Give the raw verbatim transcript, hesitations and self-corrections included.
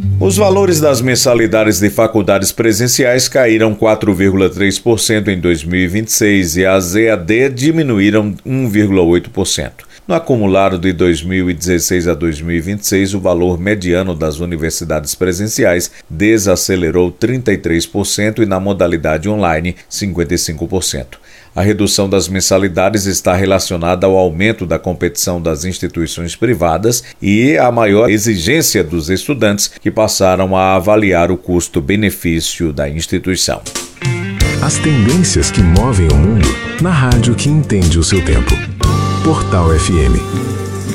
Os valores das mensalidades de faculdades presenciais caíram quatro vírgula três por cento em dois mil e vinte e seis e as E A D diminuíram um vírgula oito por cento. No acumulado de dois mil e dezesseis a dois mil e vinte e seis, o valor mediano das universidades presenciais desacelerou trinta e três por cento e na modalidade online, cinquenta e cinco por cento. A redução das mensalidades está relacionada ao aumento da competição das instituições privadas e à maior exigência dos estudantes que passaram a avaliar o custo-benefício da instituição. As tendências que movem o mundo na rádio que entende o seu tempo. Portal F M.